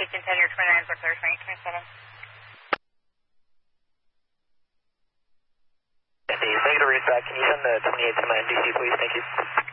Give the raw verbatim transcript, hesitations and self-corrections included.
Beacon ten, your twenty-nines are clear, twenty twenty-seven. Negative read back. Can you send the twenty-eight to my N D C, please? Thank you.